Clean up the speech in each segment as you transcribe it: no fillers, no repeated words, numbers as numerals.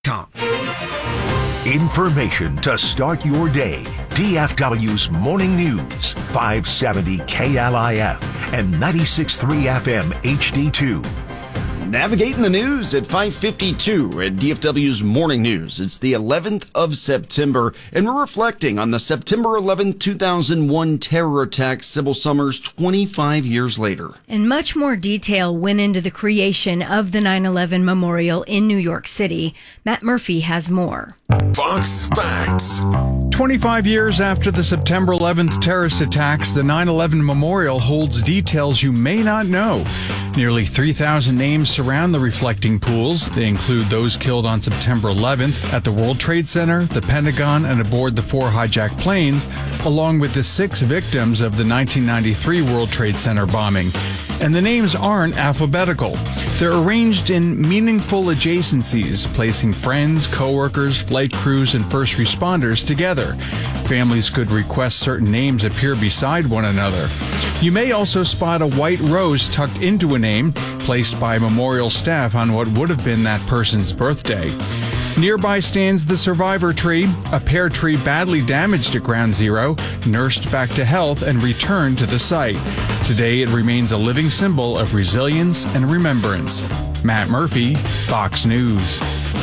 Information to start your day. DFW's Morning News, 570 KLIF and 96.3 FM HD2. Navigating the news at 5:52 at DFW's Morning News. It's the 11th of September, and we're reflecting on the September 11th, 2001 terror attack, Sybil Summers, 25 years later. And much more detail went into the creation of the 9/11 Memorial in New York City. Matt Murphy has more. Fox Facts. 25 years after the September 11th terrorist attacks, the 9/11 Memorial holds details you may not know. Nearly 3,000 names surround the reflecting pools. They include those killed on September 11th at the World Trade Center, the Pentagon, and aboard the 4 hijacked planes, along with the 6 victims of the 1993 World Trade Center bombing. And the names aren't alphabetical. They're arranged in meaningful adjacencies, placing friends, coworkers, flight crews, and first responders together. Families could request certain names appear beside one another. You may also spot a white rose tucked into a name, placed by memorial staff on what would have been that person's birthday. Nearby stands the survivor tree, a pear tree badly damaged at Ground Zero, nursed back to health and returned to the site. Today it remains a living symbol of resilience and remembrance. Matt Murphy, Fox News.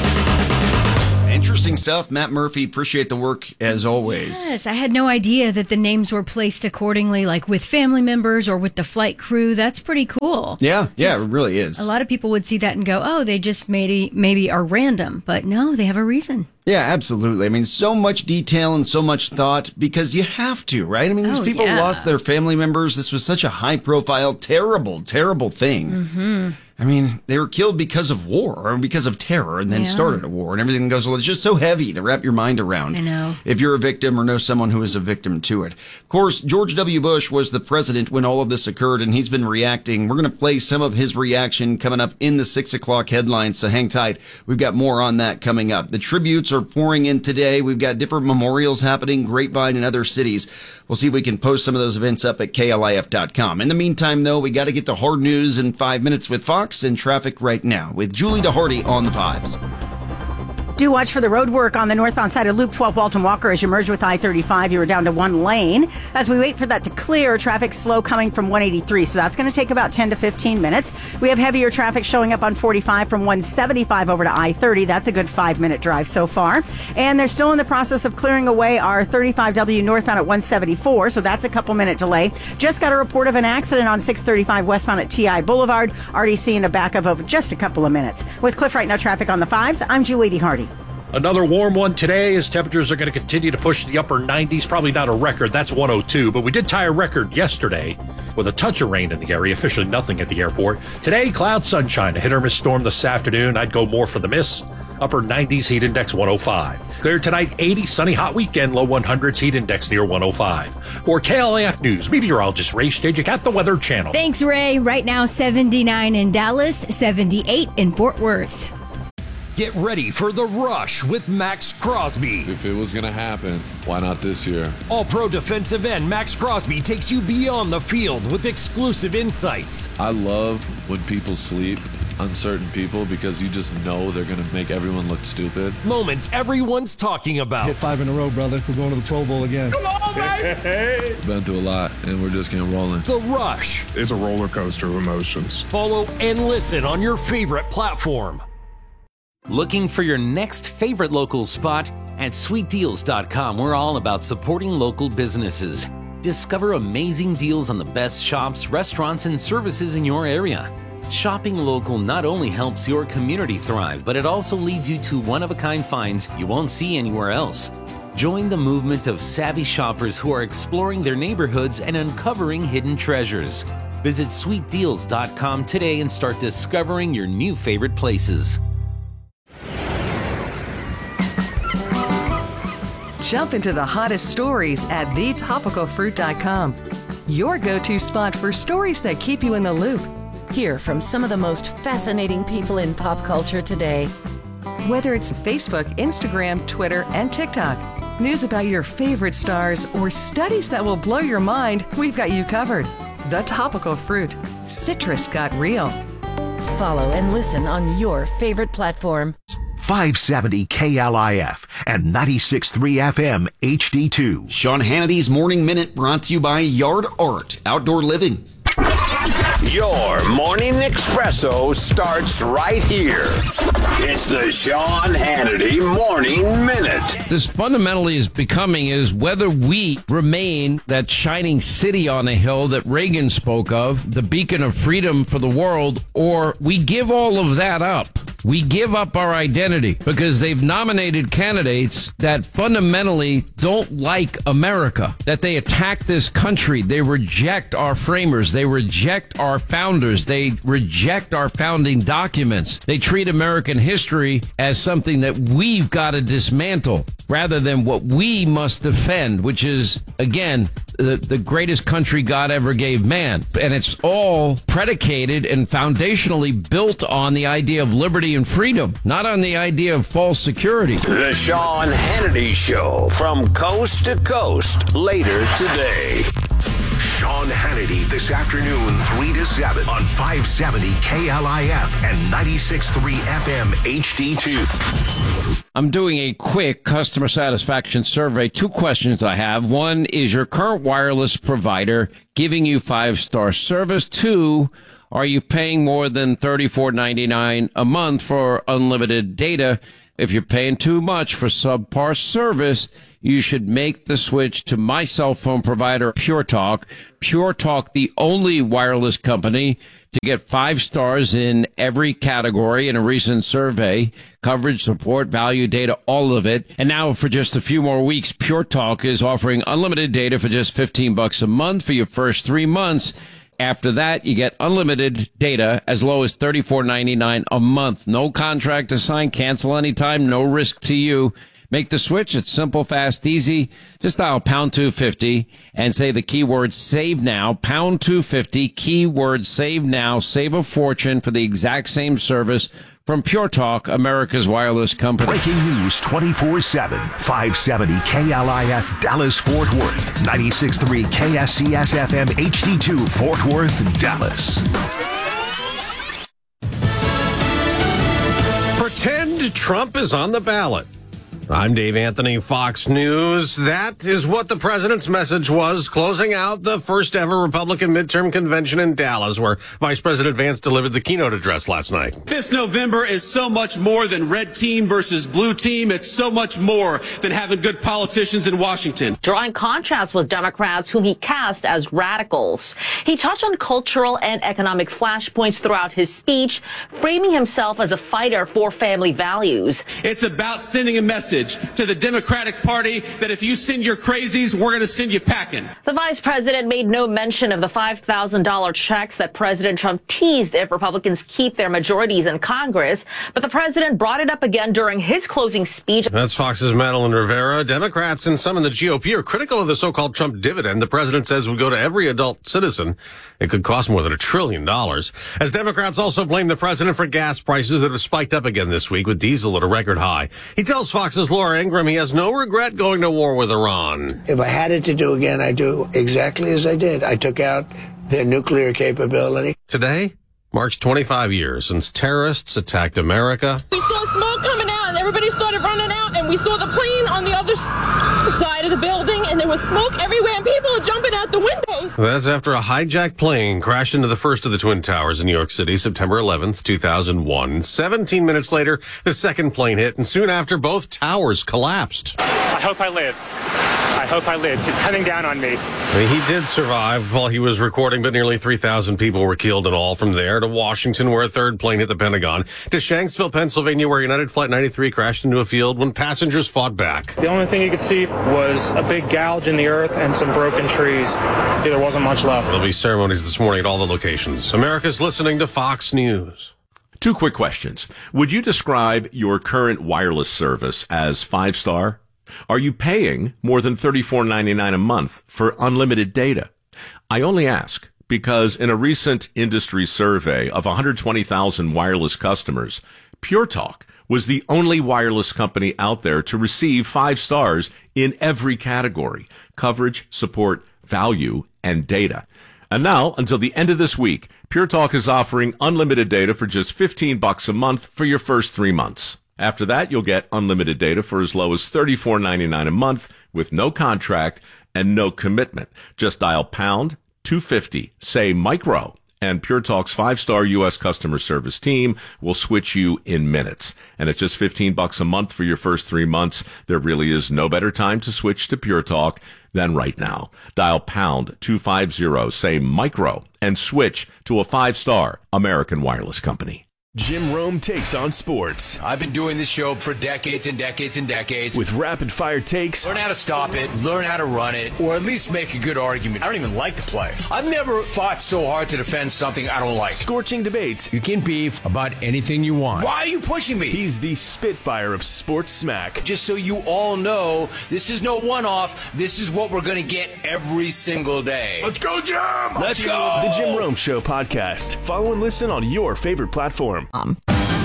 Interesting stuff. Matt Murphy, appreciate the work as always. Yes, I had no idea that the names were placed accordingly, like with family members or with the flight crew. That's pretty cool. Yeah, it really is. A lot of people would see that and go, oh, they just maybe are random. But no, they have a reason. Yeah, absolutely. I mean, so much detail and so much thought because you have to, right? I mean, these people lost their family members. This was such a high-profile, terrible, terrible thing. Mm-hmm. I mean, they were killed because of war or because of terror and then started a war and everything goes, well, it's just so heavy to wrap your mind around. I know. If you're a victim or know someone who is a victim to it. Of course, George W. Bush was the president when all of this occurred and he's been reacting. We're going to play some of his reaction coming up in the 6 o'clock headlines, so hang tight. We've got more on that coming up. The tributes are pouring in today. We've got different memorials happening, Grapevine and other cities. We'll see if we can post some of those events up at KLIF.com. In the meantime, though, we got to get to hard news in 5 minutes with Fox and traffic right now with Julie DeHardy on the 5s. Do watch for the road work on the northbound side of Loop 12 Walton Walker as you merge with I-35. You were down to 1 lane. As we wait for that to clear, traffic slow coming from 183. So that's going to take about 10 to 15 minutes. We have heavier traffic showing up on 45 from 175 over to I-30. That's a good 5-minute drive so far. And they're still in the process of clearing away our 35W northbound at 174. So that's a couple-minute delay. Just got a report of an accident on 635 westbound at TI Boulevard. Already seeing a backup of just a couple of minutes. With Cliff Right Now traffic on the 5s, I'm Julie DeHardy. Another warm one today as temperatures are going to continue to push the upper 90s. Probably not a record. That's 102. But we did tie a record yesterday with a touch of rain in the area. Officially nothing at the airport. Today, cloud sunshine. A hit or miss storm this afternoon. I'd go more for the miss. Upper 90s, heat index 105. Clear tonight, 80. Sunny, hot weekend. Low 100s, heat index near 105. For KLIF News, meteorologist Ray Stejik at the Weather Channel. Thanks, Ray. Right now, 79 in Dallas, 78 in Fort Worth. Get ready for The Rush with Max Crosby. If it was going to happen, why not this year? All-pro defensive end Max Crosby takes you beyond the field with exclusive insights. I love when people sleep, uncertain people, because you just know they're going to make everyone look stupid. Moments everyone's talking about. Hit 5 in a row, brother. We're going to the Pro Bowl again. Come on, baby! Been through a lot, and we're just getting rolling. The Rush. It's a roller coaster of emotions. Follow and listen on your favorite platform. Looking for your next favorite local spot? At sweetdeals.com, we're all about supporting local businesses. Discover amazing deals on the best shops, restaurants, and services in your area. Shopping local not only helps your community thrive, but it also leads you to one-of-a-kind finds you won't see anywhere else. Join the movement of savvy shoppers who are exploring their neighborhoods and uncovering hidden treasures. Visit sweetdeals.com today and start discovering your new favorite places. Jump into the hottest stories at thetopicalfruit.com. Your go-to spot for stories that keep you in the loop. Hear from some of the most fascinating people in pop culture today. Whether it's Facebook, Instagram, Twitter, and TikTok, news about your favorite stars, or studies that will blow your mind, we've got you covered. The Topical Fruit. Citrus got real. Follow and listen on your favorite platform. 570 KLIF and 96.3 FM HD2. Sean Hannity's Morning Minute brought to you by Yard Art Outdoor Living. Your morning espresso starts right here. It's the Sean Hannity Morning Minute. This fundamentally is becoming is whether we remain that shining city on a hill that Reagan spoke of, the beacon of freedom for the world, or we give all of that up. We give up our identity because they've nominated candidates that fundamentally don't like America, that they attack this country. They reject our framers. They reject our founders. They reject our founding documents. They treat American history as something that we've got to dismantle rather than what we must defend, which is, again, the greatest country God ever gave man. And it's all predicated and foundationally built on the idea of liberty and freedom, not on the idea of false security. The Sean Hannity Show from coast to coast later today. Sean Hannity this afternoon, 3 to 7 on 570 KLIF and 96.3 FM HD2. I'm doing a quick customer satisfaction survey. 2 questions I have. 1, is your current wireless provider giving you 5-star service? 2, are you paying more than $34.99 a month for unlimited data? If you're paying too much for subpar service, you should make the switch to my cell phone provider, Pure Talk. Pure Talk, the only wireless company to get 5 stars in every category in a recent survey. Coverage, support, value, data, all of it. And now for just a few more weeks, Pure Talk is offering unlimited data for just $15 a month for your first 3 months. After that, you get unlimited data as low as $34.99 a month. No contract to sign, cancel anytime, no risk to you. Make the switch. It's simple, fast, easy. Just dial pound 250 and say the keyword save now. Pound 250, keyword save now. Save a fortune for the exact same service from Pure Talk, America's wireless company. Breaking news 24/7. 570 KLIF Dallas Fort Worth. 96.3 KSCS FM HD2 Fort Worth, Dallas. Pretend Trump is on the ballot. I'm Dave Anthony, Fox News. That is what the president's message was, closing out the first ever Republican midterm convention in Dallas, where Vice President Vance delivered the keynote address last night. This November is so much more than red team versus blue team. It's so much more than having good politicians in Washington. Drawing contrast with Democrats whom he cast as radicals. He touched on cultural and economic flashpoints throughout his speech, framing himself as a fighter for family values. It's about sending a message to the Democratic Party that if you send your crazies, we're going to send you packing. The vice president made no mention of the $5,000 checks that President Trump teased if Republicans keep their majorities in Congress, but the president brought it up again during his closing speech. That's Fox's Madeline Rivera. Democrats and some in the GOP are critical of the so-called Trump dividend the president says would go to every adult citizen. It could cost more than $1 trillion. As Democrats also blame the president for gas prices that have spiked up again this week, with diesel at a record high. He tells Fox's Laura Ingraham he has no regret going to war with Iran. If I had it to do again, I'd do exactly as I did. I took out their nuclear capability. Today marks 25 years since terrorists attacked America. We saw smoke coming out and everybody started running out, and we saw the plane on the other side of the building, and there was smoke everywhere and people are jumping out the windows. That's after a hijacked plane crashed into the first of the Twin Towers in New York City, September 11th, 2001. 17 minutes later, the second plane hit, and soon after, both towers collapsed. I hope I live. I hope I live. It's coming down on me. He did survive while he was recording, but nearly 3,000 people were killed in all. From there to Washington, where a third plane hit the Pentagon, to Shanksville, Pennsylvania, where United Flight 93 crashed into a field when passengers fought back. The only thing you could see was a big gouge in the earth and some broken trees. There wasn't much left. There'll be ceremonies this morning at all the locations. America's listening to Fox News. 2 quick questions. Would you describe your current wireless service as 5-star? Are you paying more than $34.99 a month for unlimited data? I only ask because in a recent industry survey of 120,000 wireless customers, Pure Talk was the only wireless company out there to receive 5 stars in every category: coverage, support, value, and data. And now, until the end of this week, Pure Talk is offering unlimited data for just $15 a month for your first 3 months. After that, you'll get unlimited data for as low as $34.99 a month with no contract and no commitment. Just dial pound 250, say micro, and Pure Talk's 5-star U.S. customer service team will switch you in minutes. And at just $15 a month for your first 3 months, there really is no better time to switch to Pure Talk than right now. Dial pound 250, say micro, and switch to a 5-star American Wireless company. Jim Rome takes on sports. I've been doing this show for decades and decades and decades. With rapid-fire takes. Learn how to stop it, learn how to run it, or at least make a good argument. I don't even like the play. I've never fought so hard to defend something I don't like. Scorching debates. You can beef about anything you want. Why are you pushing me? He's the Spitfire of sports smack. Just so you all know, this is no one-off. This is what we're going to get every single day. Let's go, Jim! Let's go! The Jim Rome Show podcast. Follow and listen on your favorite platform. From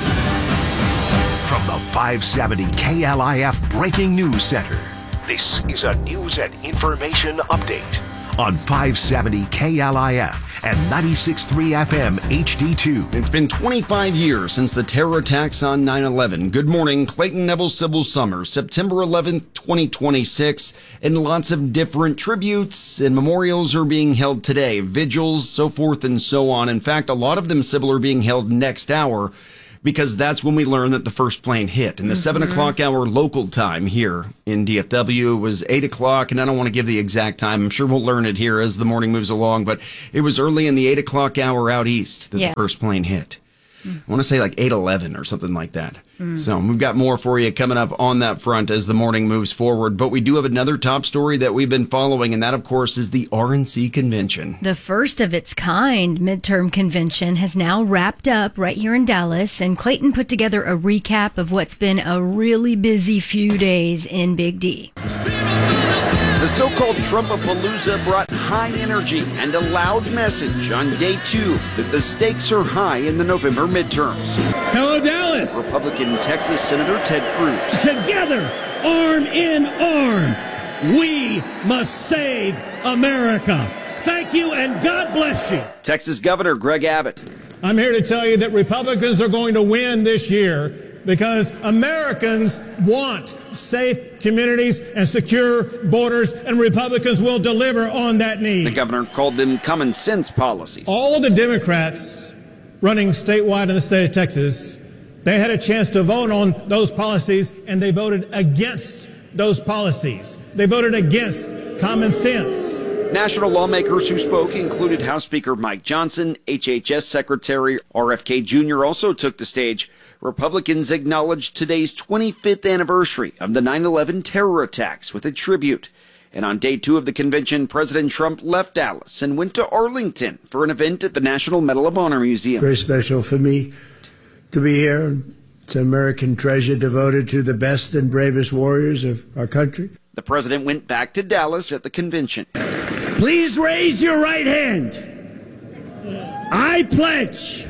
the 570 KLIF Breaking News Center, this is a news and information update on 570 KLIF and 96.3 FM HD2. It's been 25 years since the terror attacks on 9/11. Good morning, Clayton Neville, Sybil Summers, September 11th, 2026, and lots of different tributes and memorials are being held today, vigils, so forth and so on. In fact, a lot of them, Sybil, are being held next hour, because that's when we learn that the first plane hit. And the 7 o'clock hour local time here in DFW was 8 o'clock, and I don't want to give the exact time. I'm sure we'll learn it here as the morning moves along, but it was early in the 8 o'clock hour out east that the first plane hit. I want to say like 8:11 or something like that. So we've got more for you coming up on that front as the morning moves forward. But we do have another top story that we've been following, and that, of course, is the RNC convention. The first of its kind midterm convention has now wrapped up right here in Dallas, and Clayton put together a recap of what's been a really busy few days in Big D. The so-called Trumpapalooza brought high energy and a loud message on day 2 that the stakes are high in the November midterms. Hello, Dallas! Republican Texas Senator Ted Cruz. Together, arm in arm, we must save America. Thank you and God bless you. Texas Governor Greg Abbott. I'm here to tell you that Republicans are going to win this year because Americans want safe communities and secure borders, and Republicans will deliver on that need. The governor called them common sense policies. All of the Democrats running statewide in the state of Texas, they had a chance to vote on those policies, and they voted against those policies. They voted against common sense. National lawmakers who spoke included House Speaker Mike Johnson. HHS Secretary RFK Jr. also took the stage. Republicans acknowledged today's 25th anniversary of the 9/11 terror attacks with a tribute. And on day 2 of the convention, President Trump left Dallas and went to Arlington for an event at the National Medal of Honor Museum. Very special for me to be here. It's an American treasure devoted to the best and bravest warriors of our country. The president went back to Dallas at the convention. Please raise your right hand. I pledge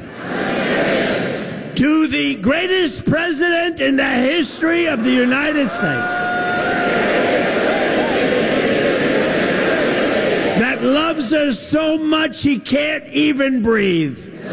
to the greatest president in the history of the United States that loves us so much he can't even breathe,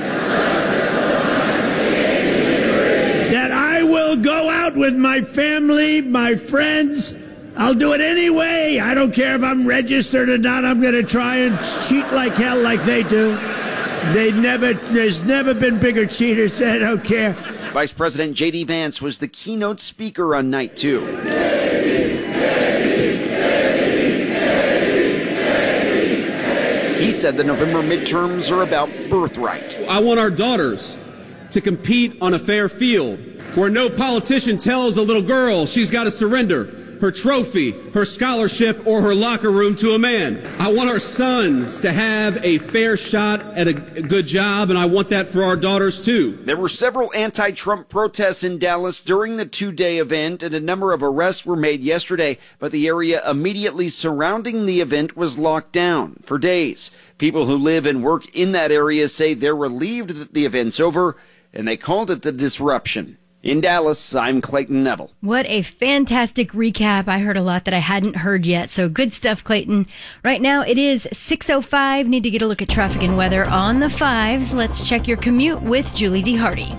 that I will go out with my family, my friends. I'll do it anyway. I don't care if I'm registered or not. I'm going to try and cheat like hell like they do. There's never been bigger cheaters. I don't care. Vice President J.D. Vance was the keynote speaker on night 2. He said the November midterms are about birthright. I want our daughters to compete on a fair field where no politician tells a little girl she's got to surrender her trophy, her scholarship, or her locker room to a man. I want our sons to have a fair shot at a good job, and I want that for our daughters, too. There were several anti-Trump protests in Dallas during the 2-day event, and a number of arrests were made yesterday, but the area immediately surrounding the event was locked down for days. People who live and work in that area say they're relieved that the event's over, and they called it the disruption. In Dallas, I'm Clayton Neville. What a fantastic recap. I heard a lot that I hadn't heard yet, so good stuff, Clayton. Right now, it is 6:05. Need to get a look at traffic and weather on the 5s. Let's check your commute with Julie D. Hardy.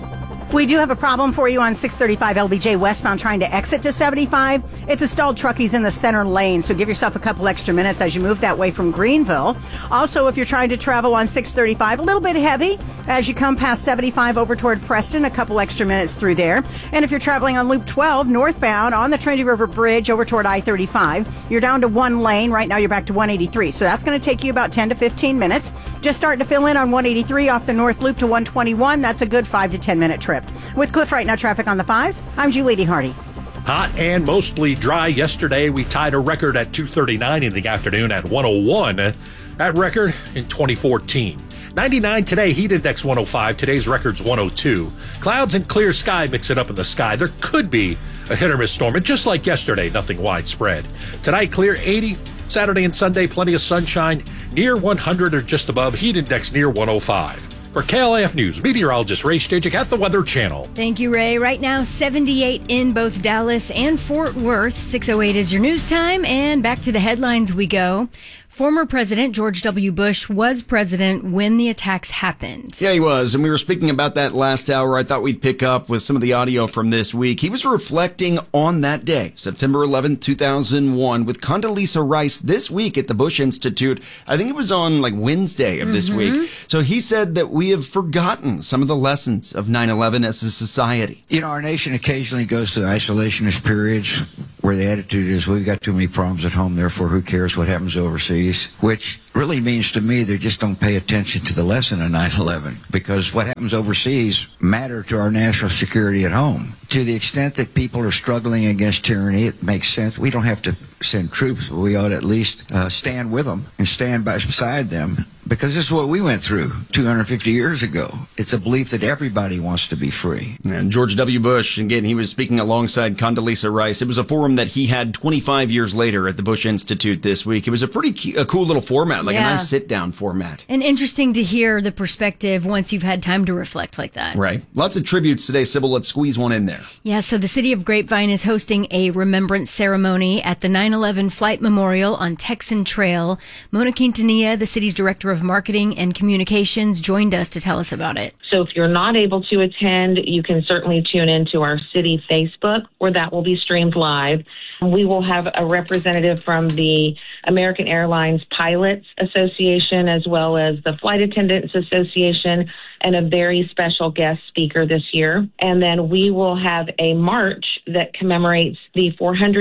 We do have a problem for you on 635 LBJ westbound trying to exit to 75. It's a stalled truck. He's in the center lane, so give yourself a couple extra minutes as you move that way from Greenville. Also, if you're trying to travel on 635, a little bit heavy as you come past 75 over toward Preston, a couple extra minutes through there. And if you're traveling on Loop 12 northbound on the Trinity River Bridge over toward I-35, you're down to one lane. Right now you're back to 183, so that's going to take you about 10 to 15 minutes. Just starting to fill in on 183 off the North Loop to 121. That's a good 5 to 10 minute trip. With Cliff Right Now traffic on the 5s, I'm Julie Hardy. Hot and mostly dry yesterday. We tied a record at 2:39 in the afternoon at 101. That record in 2014. 99 today, heat index 105. Today's record's 102. Clouds and clear sky mix it up in the sky. There could be a hit or miss storm, and just like yesterday, nothing widespread. Tonight, clear 80. Saturday and Sunday, plenty of sunshine. Near 100 or just above. Heat index near 105. For KLAF News, meteorologist Ray Stejik at the Weather Channel. Thank you, Ray. Right now, 78 in both Dallas and Fort Worth. 6:08 is your news time, and back to the headlines we go. Former President George W. Bush was president when the attacks happened. Yeah, he was. And we were speaking about that last hour. I thought we'd pick up with some of the audio from this week. He was reflecting on that day, September 11th, 2001, with Condoleezza Rice this week at the Bush Institute. I think it was on like Wednesday of this week. So he said that we have forgotten some of the lessons of 9/11 as a society. You know, our nation occasionally goes through isolationist periods where the attitude is, we've got too many problems at home, therefore who cares what happens overseas, which really means to me they just don't pay attention to the lesson of 9/11, because what happens overseas matter to our national security at home. To the extent that people are struggling against tyranny, it makes sense. We don't have to send troops, but we ought to at least stand with them and stand beside them, because this is what we went through 250 years ago. It's a belief that everybody wants to be free. And George W. Bush, again, he was speaking alongside Condoleezza Rice. It was a forum that he had 25 years later at the Bush Institute this week. It was a pretty cool little format, like a nice sit-down format. And interesting to hear the perspective once you've had time to reflect like that. Right. Lots of tributes today, Sybil. Let's squeeze one in there. Yeah, so the city of Grapevine is hosting a remembrance ceremony at the 9/11 Flight Memorial on Texan Trail. Mona Quintanilla, the city's director of marketing and communications, joined us to tell us about it. So if you're not able to attend, you can certainly tune into our city Facebook, where that will be streamed live. We will have a representative from the American Airlines Pilots Association, as well as the Flight Attendants Association, and a very special guest speaker this year. And then we will have a march that commemorates the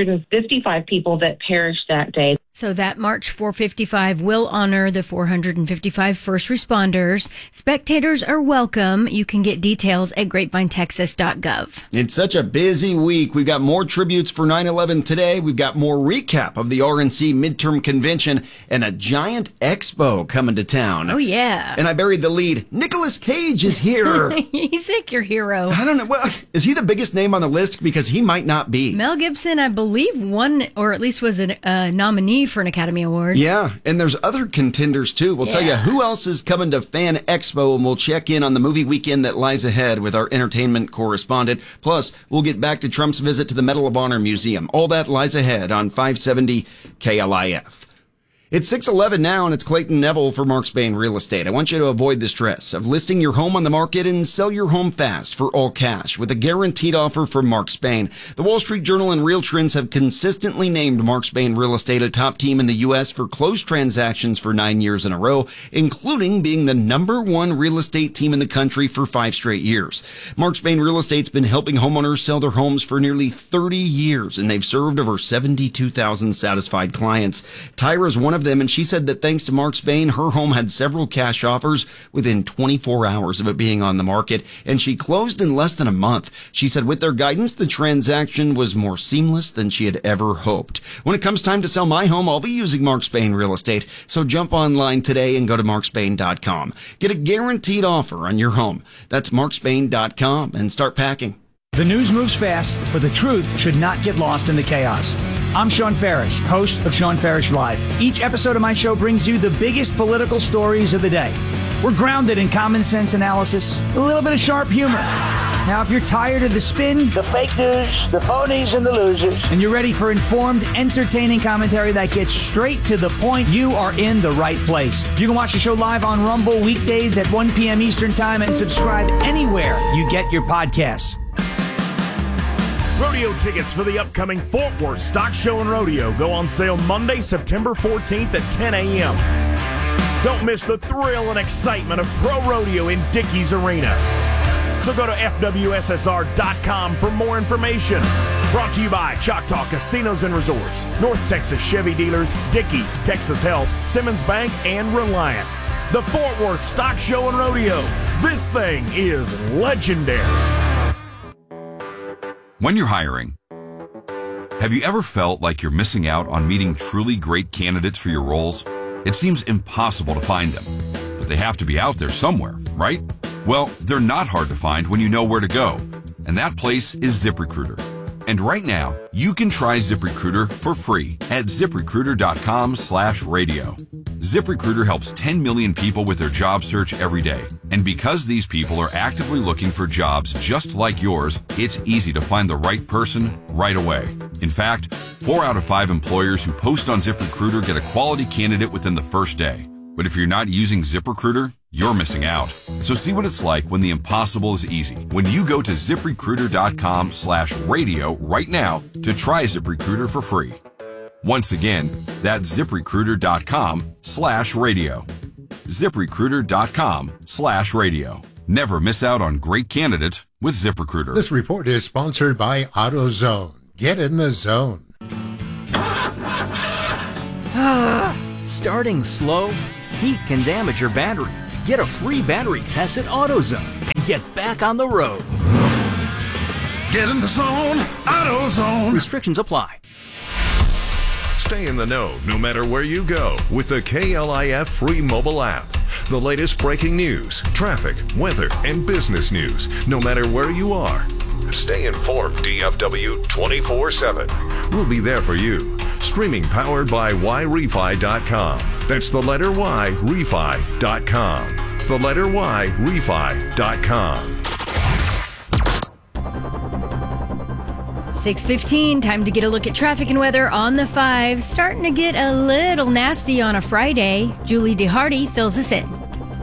455 people that perished that day. So that March 455 will honor the 455 first responders. Spectators are welcome. You can get details at grapevinetexas.gov. It's such a busy week. We've got more tributes for 9/11 today. We've got more recap of the RNC midterm convention and a giant expo coming to town. Oh, yeah. And I buried the lead. Nicolas Cage is here. He's like your hero. I don't know. Well, is he the biggest name on the list? Because he might not be. Mel Gibson, I believe, won, or at least was a nominee for an Academy Award. Yeah, and there's other contenders too. We'll tell you who else is coming to Fan Expo, and we'll check in on the movie weekend that lies ahead with our entertainment correspondent. Plus, we'll get back to Trump's visit to the Medal of Honor Museum. All that lies ahead on 570 KLIF. It's 6:11 now, and it's Clayton Neville for Mark Spain Real Estate. I want you to avoid the stress of listing your home on the market and sell your home fast for all cash with a guaranteed offer from Mark Spain. The Wall Street Journal and RealTrends have consistently named Mark Spain Real Estate a top team in the U.S. for closed transactions for 9 years in a row, including being the #1 real estate team in the country for 5 straight years. Mark Spain Real Estate's been helping homeowners sell their homes for nearly 30 years, and they've served over 72,000 satisfied clients. Tyra's one of them, and she said that thanks to Mark Spain, her home had several cash offers within 24 hours of it being on the market, and she closed in less than a month. She said with their guidance, the transaction was more seamless than she had ever hoped. When it comes time to sell my home, I'll be using Mark Spain Real Estate, so jump online today and go to markspain.com. Get a guaranteed offer on your home. That's markspain.com, and start packing. The news moves fast, but the truth should not get lost in the chaos. I'm Sean Farish, host of Sean Farish Live. Each episode of my show brings you the biggest political stories of the day. We're grounded in common sense analysis, a little bit of sharp humor, Now, if you're tired of the spin, the fake news, the phonies, and the losers, and you're ready for informed, entertaining commentary that gets straight to the point, you are in the right place. You can watch the show live on Rumble weekdays at 1 p.m. Eastern Time and subscribe anywhere you get your podcasts. Rodeo tickets for the upcoming Fort Worth Stock Show and Rodeo go on sale Monday, September 14th at 10 a.m. Don't miss the thrill and excitement of pro rodeo in Dickies Arena. So go to FWSSR.com for more information. Brought to you by Choctaw Casinos and Resorts, North Texas Chevy Dealers, Dickies, Texas Health, Simmons Bank, and Reliant. The Fort Worth Stock Show and Rodeo. This thing is legendary. When you're hiring, have you ever felt like you're missing out on meeting truly great candidates for your roles? It seems impossible to find them, but they have to be out there somewhere, right? Well, they're not hard to find when you know where to go, and that place is ZipRecruiter. And right now, you can try ZipRecruiter for free at ZipRecruiter.com/radio. ZipRecruiter helps 10 million people with their job search every day. And because these people are actively looking for jobs just like yours, it's easy to find the right person right away. In fact, 4 out of 5 employers who post on ZipRecruiter get a quality candidate within the first day. But if you're not using ZipRecruiter, you're missing out. So see what it's like when the impossible is easy. When you go to ZipRecruiter.com/radio right now to try ZipRecruiter for free. Once again, that's ZipRecruiter.com/radio. ZipRecruiter.com/radio. Never miss out on great candidates with ZipRecruiter. This report is sponsored by AutoZone. Get in the zone. Starting slow? Heat can damage your battery. Get a free battery test at AutoZone and get back on the road. Get in the zone, AutoZone. Restrictions apply. Stay in the know no matter where you go with the KLIF free mobile app. The latest breaking news, traffic, weather, and business news, no matter where you are. Stay informed, DFW 24/7. We'll be there for you. Streaming powered by YRefi.com. That's the letter Y, Refi.com. The letter Y, Refi.com. 6:15, time to get a look at traffic and weather on the 5. Starting to get a little nasty on a Friday. Julie DeHardy fills us in.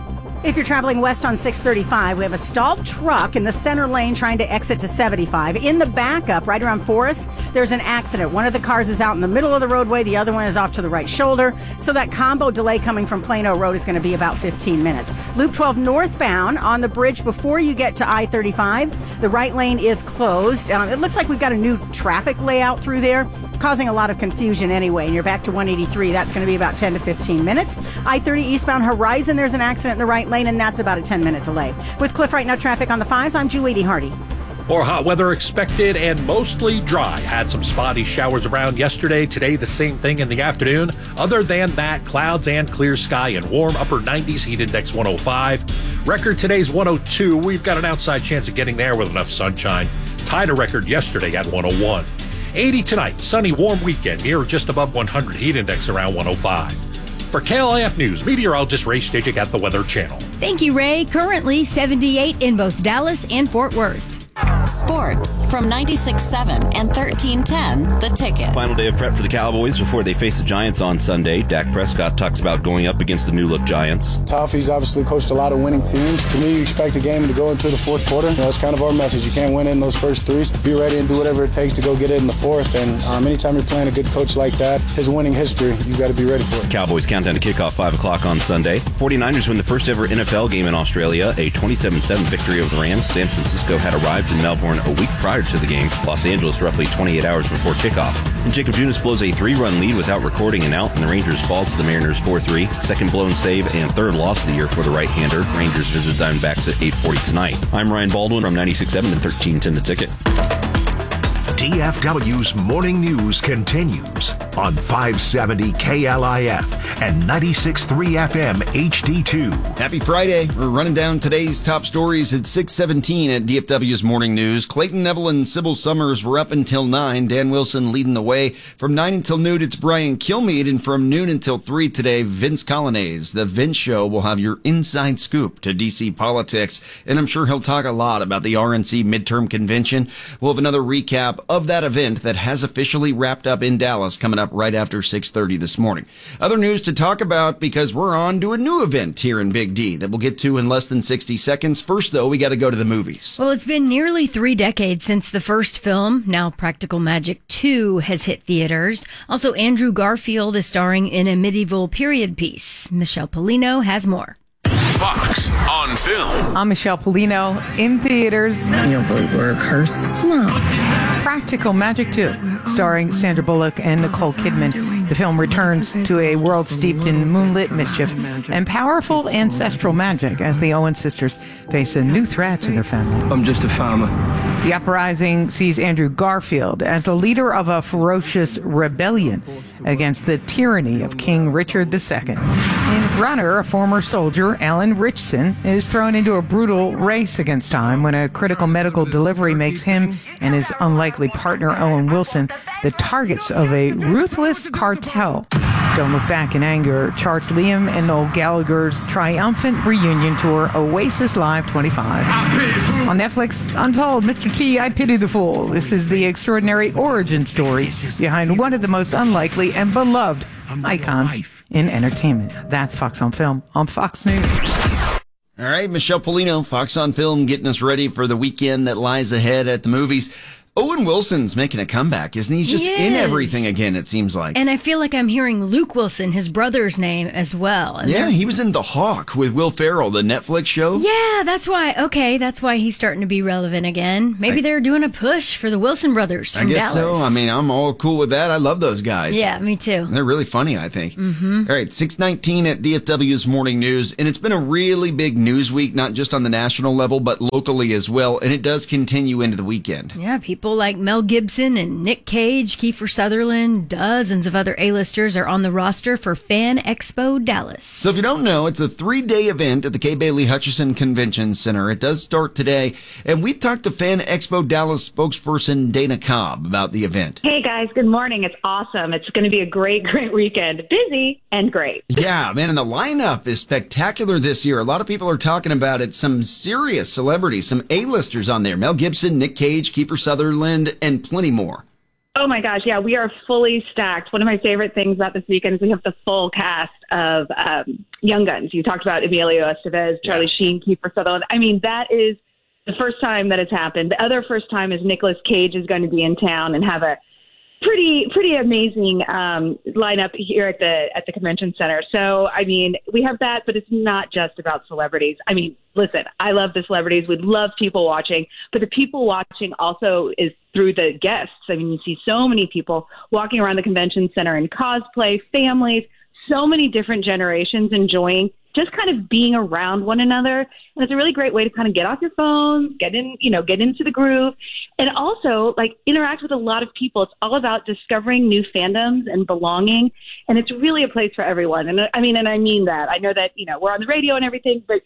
If you're traveling west on 635, we have a stalled truck in the center lane trying to exit to 75. In the backup, right around Forest, there's an accident. One of the cars is out in the middle of the roadway. The other one is off to the right shoulder. So that combo delay coming from Plano Road is going to be about 15 minutes. Loop 12 northbound on the bridge before you get to I-35. The right lane is closed. It looks like we've got a new traffic layout through there, causing a lot of confusion anyway. And you're back to 183. That's going to be about 10 to 15 minutes. I-30 eastbound Horizon, there's an accident in the right lane, and that's about a 10-minute delay. With Cliff Right Now traffic on the 5s, I'm Julie DeHardy. More hot weather expected and mostly dry. Had some spotty showers around yesterday. Today, the same thing in the afternoon. Other than that, clouds and clear sky and warm upper 90s, heat index 105. Record today's 102. We've got an outside chance of getting there with enough sunshine. Tied a record yesterday at 101. 80 tonight, sunny, warm weekend, near or just above 100, heat index around 105. For KLIF News, meteorologist Ray Stejik at the Weather Channel. Thank you, Ray. Currently 78 in both Dallas and Fort Worth. Sports from 96.7 and 1310, The Ticket. Final day of prep for the Cowboys before they face the Giants on Sunday. Dak Prescott talks about going up against the new-look Giants. Tough. He's obviously coached a lot of winning teams. To me, you expect a game to go into the fourth quarter. That's kind of our message. You can't win in those first threes. Be ready and do whatever it takes to go get it in the fourth. And anytime you're playing a good coach like that, his winning history, you got to be ready for it. Cowboys countdown to kickoff 5 o'clock on Sunday. 49ers win the first ever NFL game in Australia, a 27-7 victory over the Rams. San Francisco had arrived in Melbourne a week prior to the game. Los Angeles roughly 28 hours before kickoff. And Jacob Junis blows a 3-run lead without recording an out, and the Rangers fall to the Mariners 4-3. Second blown save and third loss of the year for the right-hander. Rangers visit Diamondbacks at 8:40 tonight. I'm Ryan Baldwin from 96.7 and 1310 The Ticket. DFW's morning news continues on 570 KLIF and 96.3 FM HD2. Happy Friday. We're running down today's top stories at 6:17 at DFW's Morning News. Clayton Neville and Sybil Summers were up until 9. Dan Wilson leading the way. From 9 until noon, it's Brian Kilmeade. And from noon until 3 today, Vince Colonnese. The Vince Show will have your inside scoop to D.C. politics. And I'm sure he'll talk a lot about the RNC midterm convention. We'll have another recap of that event that has officially wrapped up in Dallas coming up right after 6:30 this morning. Other news to talk about because we're on to a new event here in Big D that we'll get to in less than 60 seconds. First, though, we got to go to the movies. Well, it's been nearly 3 decades since the first film, now Practical Magic 2, has hit theaters. Also, Andrew Garfield is starring in a medieval period piece. Michelle Polino has more. Fox on Film. I'm Michelle Polino. In theaters. You don't believe we're cursed? No. Practical Magic 2, starring Sandra Bullock and Nicole Kidman. The film returns to a world steeped in moonlit mischief and powerful ancestral magic as the Owen sisters face a new threat to their family. I'm just a farmer. The uprising sees Andrew Garfield as the leader of a ferocious rebellion against the tyranny of King Richard II. In Runner, a former soldier, Alan Richson, is thrown into a brutal race against time when a critical medical delivery makes him and his unlikely partner, Owen Wilson, the targets of a ruthless cartel. Don't Look Back in Anger charts Liam and Noel Gallagher's triumphant reunion tour, Oasis Live 25. On Netflix, Untold, Mr. T, I Pity the Fool. This is the extraordinary origin story behind one of the most unlikely and beloved icons in entertainment. That's Fox on Film on Fox News. All right, Michelle Polino, Fox on Film, getting us ready for the weekend that lies ahead at the movies. Owen Wilson's making a comeback, isn't he? He's just in everything again, it seems like. And I feel like I'm hearing Luke Wilson, his brother's name, as well. And yeah, he was in The Hawk with Will Ferrell, the Netflix show. Yeah, that's why. Okay, that's why he's starting to be relevant again. Maybe they're doing a push for the Wilson brothers from Dallas. I guess so. I mean, I'm all cool with that. I love those guys. Yeah, me too. They're really funny, I think. Mm-hmm. All right, 6:19 at DFW's Morning News. And it's been a really big news week, not just on the national level, but locally as well. And it does continue into the weekend. Yeah, people like Mel Gibson and Nick Cage, Kiefer Sutherland, dozens of other A-listers are on the roster for Fan Expo Dallas. So if you don't know, it's a 3-day event at the Kay Bailey Hutchison Convention Center. It does start today. And we talked to Fan Expo Dallas spokesperson Dana Cobb about the event. Hey guys, good morning. It's awesome. It's going to be a great weekend. Busy and great. Yeah, man, and the lineup is spectacular this year. A lot of people are talking about it. Some serious celebrities, some A-listers on there. Mel Gibson, Nick Cage, Kiefer Sutherland, and plenty more. Oh my gosh, yeah, we are fully stacked. One of my favorite things about this weekend is we have the full cast of Young Guns. You talked about Emilio Estevez, Charlie Sheen, Kiefer Sutherland. I mean, that is the first time that it's happened. The other first time is Nicolas Cage is going to be in town and have a pretty amazing lineup here at the convention center. So, I mean, we have that, but it's not just about celebrities. I mean, listen, I love the celebrities. We love people watching, but the people watching also is through the guests. I mean, you see so many people walking around the convention center in cosplay, families, so many different generations enjoying just kind of being around one another. And it's a really great way to kind of get off your phones, get into the groove, and also like interact with a lot of people. It's all about discovering new fandoms and belonging. And it's really a place for everyone. And I mean that. I know that, we're on the radio and everything, but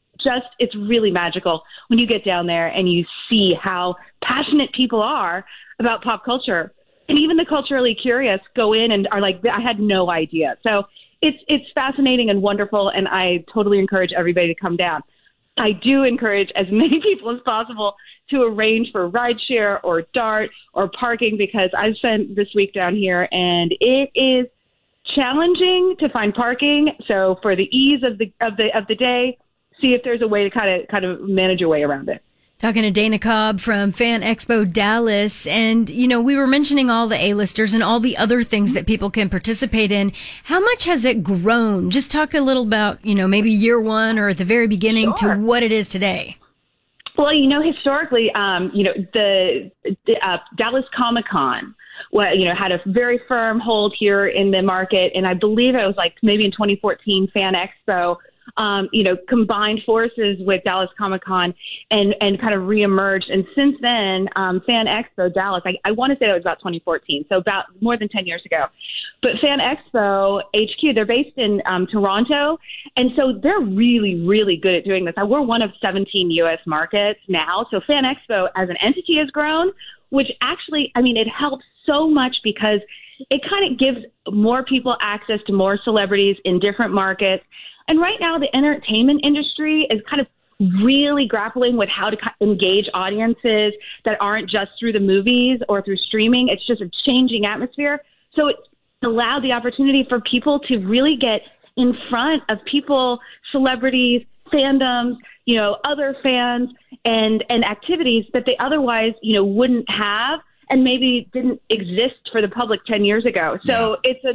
it's really magical when you get down there and you see how passionate people are about pop culture. And even the culturally curious go in and are like, I had no idea. So it's fascinating and wonderful, and I totally encourage everybody to come down. I do encourage as many people as possible to arrange for rideshare or DART or parking, because I've spent this week down here, and it is challenging to find parking. So for the ease of the day, see if there's a way to kind of manage your way around it. Talking to Dana Cobb from Fan Expo Dallas. And, we were mentioning all the A-listers and all the other things that people can participate in. How much has it grown? Just talk a little about, maybe year one or at the very beginning to what it is today. Well, historically, the Dallas Comic-Con, had a very firm hold here in the market. And I believe it was like maybe in 2014, Fan Expo combined forces with Dallas Comic-Con and kind of reemerged. And since then, Fan Expo Dallas, I want to say that was about 2014, so about more than 10 years ago. But Fan Expo HQ, they're based in Toronto, and so they're really, really good at doing this. We're one of 17 U.S. markets now, so Fan Expo as an entity has grown, which actually, it helps so much because it kind of gives more people access to more celebrities in different markets. And right now, the entertainment industry is kind of really grappling with how to engage audiences that aren't just through the movies or through streaming. It's just a changing atmosphere. So it allowed the opportunity for people to really get in front of people, celebrities, fandoms, other fans and activities that they otherwise, wouldn't have and maybe didn't exist for the public 10 years ago. So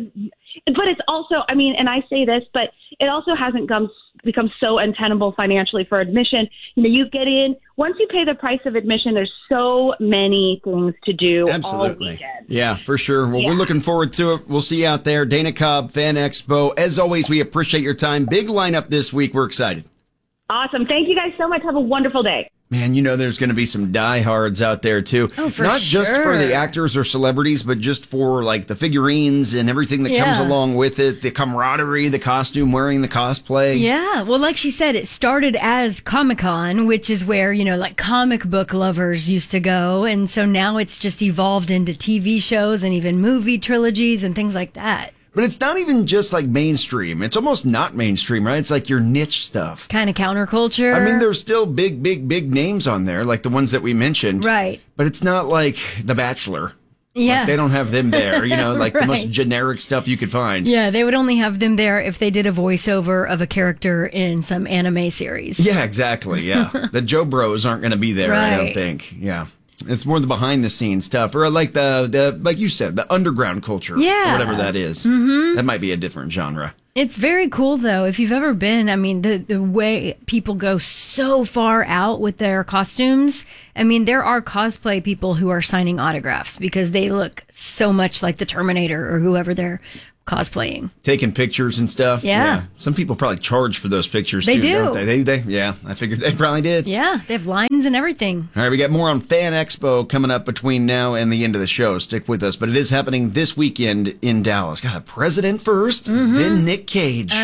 but it's also, and I say this, but it also hasn't become so untenable financially for admission. You get in, once you pay the price of admission, there's so many things to do. Absolutely. All weekend. Yeah, for sure. Well, we're looking forward to it. We'll see you out there. Dana Cobb, Fan Expo. As always, we appreciate your time. Big lineup this week. We're excited. Awesome. Thank you guys so much. Have a wonderful day. Man, there's going to be some diehards out there, too. Oh, for Not sure. just for the actors or celebrities, but just for, the figurines and everything that comes along with it, the camaraderie, the costume wearing, the cosplay. Yeah. Well, like she said, it started as Comic-Con, which is where, comic book lovers used to go. And so now it's just evolved into TV shows and even movie trilogies and things like that. But it's not even just mainstream. It's almost not mainstream, right? It's your niche stuff. Kind of counterculture. There's still big names on there, like the ones that we mentioned. Right. But it's not like The Bachelor. Yeah. They don't have them there, Right. The most generic stuff you could find. Yeah, they would only have them there if they did a voiceover of a character in some anime series. Yeah, exactly. Yeah. The Joe Bros aren't going to be there, I don't Right. think. Yeah. It's more the behind the scenes stuff, or like the like you said, the underground culture, Yeah. or whatever that is. Mm-hmm. That might be a different genre. It's very cool, though. If you've ever been, the way people go so far out with their costumes. There are cosplay people who are signing autographs because they look so much like the Terminator or whoever they're cosplaying. Taking pictures and stuff. Yeah. Some people probably charge for those pictures They too, do. don't they? Yeah, I figured they probably did. Yeah, they have lines and everything. All right, we got more on Fan Expo coming up between now and the end of the show. Stick with us. But it is happening this weekend in Dallas. Got a president first, then Nick Cage.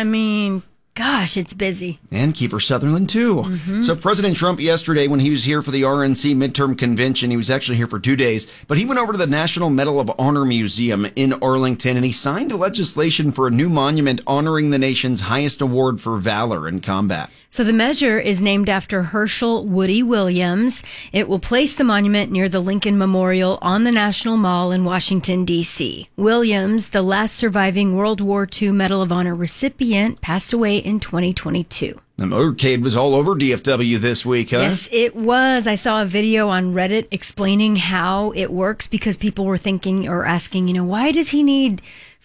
Gosh, it's busy. And Kiefer Sutherland, too. Mm-hmm. So President Trump yesterday, when he was here for the RNC midterm convention, he was actually here for 2 days, but he went over to the National Medal of Honor Museum in Arlington, and he signed legislation for a new monument honoring the nation's highest award for valor in combat. So the measure is named after Herschel Woody Williams. It will place the monument near the Lincoln Memorial on the National Mall in Washington, D.C. Williams, the last surviving World War II Medal of Honor recipient, passed away in 2022. The motorcade was all over DFW this week, huh? Yes, it was. I saw a video on Reddit explaining how it works because people were thinking or asking, why does he need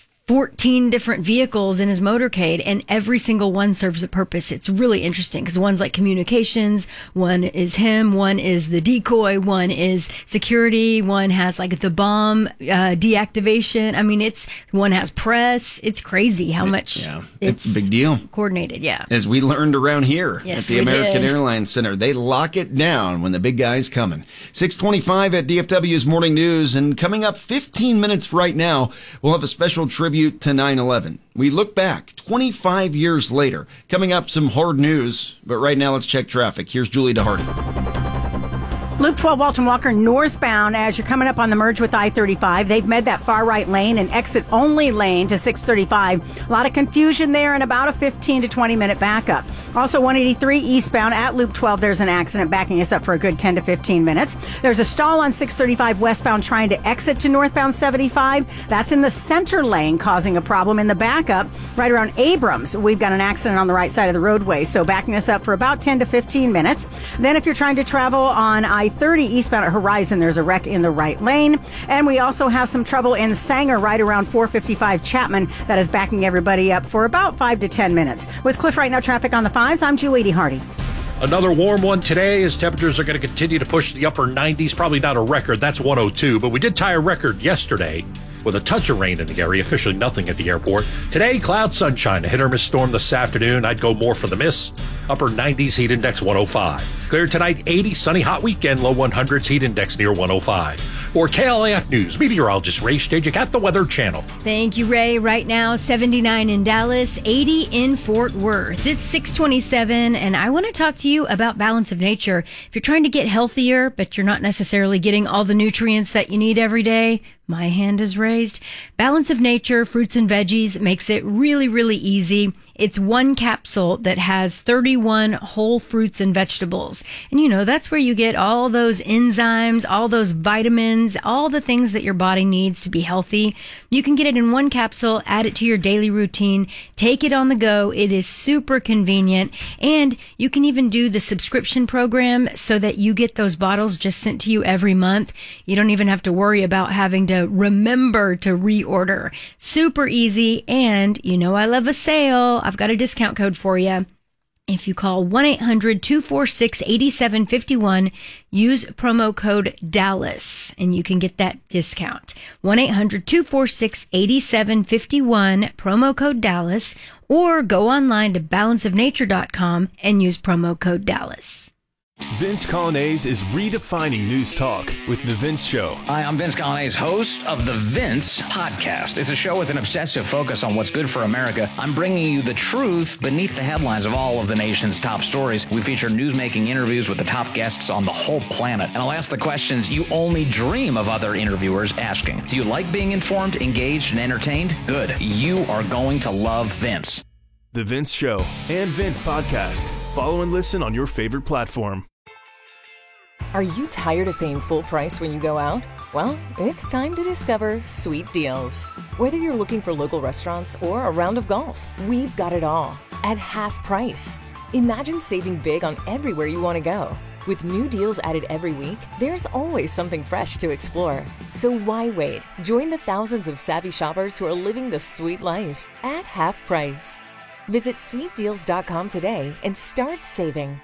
14 different vehicles in his motorcade, and every single one serves a purpose. It's really interesting because one's like communications, one is him, one is the decoy, one is security, one has the bomb deactivation. One has press. It's crazy how much it's a big deal. Coordinated, yeah. As we learned around here Yes, at the we American did. Airlines Center, they lock it down when the big guy's coming. 6:25 at DFW's Morning News, and coming up 15 minutes right now, we'll have a special tribute to 9/11. We look back 25 years later. Coming up, some hard news, but right now let's check traffic. Here's Julie DeHardy. Loop 12 Walton Walker northbound as you're coming up on the merge with I-35. They've made that far right lane an exit-only lane to 635. A lot of confusion there and about a 15 to 20-minute backup. Also, 183 eastbound at Loop 12, there's an accident backing us up for a good 10 to 15 minutes. There's a stall on 635 westbound trying to exit to northbound 75. That's in the center lane causing a problem. In the backup, right around Abrams, we've got an accident on the right side of the roadway, so backing us up for about 10 to 15 minutes. Then if you're trying to travel on I-30 eastbound at Horizon, there's a wreck in the right lane. And we also have some trouble in Sanger right around 455 Chapman that is backing everybody up for about 5 to 10 minutes. With Cliff Right Now traffic on the 5s, I'm Julie DeHardy. Another warm one today as temperatures are going to continue to push the upper 90s. Probably not a record. That's 102. But we did tie a record yesterday with a touch of rain in the area, officially nothing at the airport. Today, cloud, sunshine, a hit or miss storm this afternoon. I'd go more for the miss. Upper 90s, heat index 105. Clear tonight, 80, sunny, hot weekend, low 100s, heat index near 105. For KLIF News, meteorologist Ray Stajic at the Weather Channel. Thank you, Ray. Right now, 79 in Dallas, 80 in Fort Worth. It's 6:27, and I want to talk to you about Balance of Nature. If you're trying to get healthier, but you're not necessarily getting all the nutrients that you need every day, my hand is raised. Balance of Nature fruits and veggies makes it really, really easy. It's one capsule that has 31 whole fruits and vegetables. And you know, that's where you get all those enzymes, all those vitamins, all the things that your body needs to be healthy. You can get it in one capsule, add it to your daily routine, take it on the go. It is super convenient. And you can even do the subscription program so that you get those bottles just sent to you every month. You don't even have to worry about having to remember to reorder. Super easy. And you know, I love a sale. I've got a discount code for you. If you call 1-800-246-8751, use promo code Dallas, and you can get that discount. 1-800-246-8751, promo code Dallas, or go online to balanceofnature.com and use promo code Dallas. Vince Colonnese is redefining news talk with The Vince Show. Hi, I'm Vince Colonnese, host of The Vince Podcast. It's a show with an obsessive focus on what's good for America. I'm bringing you the truth beneath the headlines of all of the nation's top stories. We feature newsmaking interviews with the top guests on the whole planet. And I'll ask the questions you only dream of other interviewers asking. Do you like being informed, engaged, and entertained? Good. You are going to love Vince. The Vince Show and Vince Podcast. Follow and listen on your favorite platform. Are you tired of paying full price when you go out? Well, it's time to discover Sweet Deals. Whether you're looking for local restaurants or a round of golf, we've got it all at half price. Imagine saving big on everywhere you want to go. With new deals added every week, there's always something fresh to explore. So why wait? Join the thousands of savvy shoppers who are living the sweet life at half price. Visit sweetdeals.com today and start saving.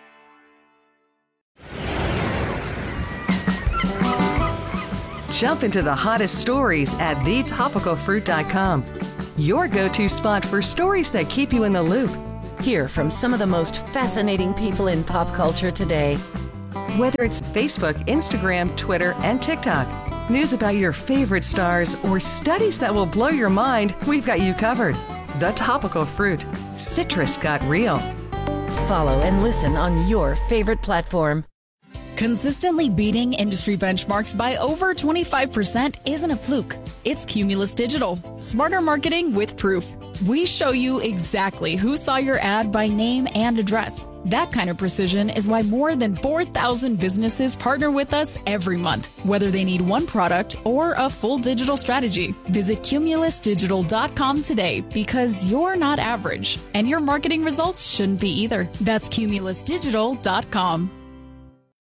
Jump into the hottest stories at thetopicalfruit.com. Your go-to spot for stories that keep you in the loop. Hear from some of the most fascinating people in pop culture today. Whether it's Facebook, Instagram, Twitter, and TikTok, news about your favorite stars, or studies that will blow your mind, we've got you covered. The Topical Fruit. Citrus got real. Follow and listen on your favorite platform. Consistently beating industry benchmarks by over 25% isn't a fluke. It's Cumulus Digital. Smarter marketing with proof. We show you exactly who saw your ad by name and address. That kind of precision is why more than 4,000 businesses partner with us every month, whether they need one product or a full digital strategy. Visit cumulusdigital.com today, because you're not average, and your marketing results shouldn't be either. That's cumulusdigital.com.